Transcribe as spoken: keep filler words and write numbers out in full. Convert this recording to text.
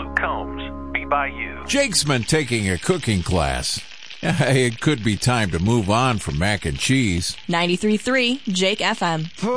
Luke Combs. Be by you. Jake's been taking a cooking class. It could be time to move on from mac and cheese. ninety-three point three Jake F M.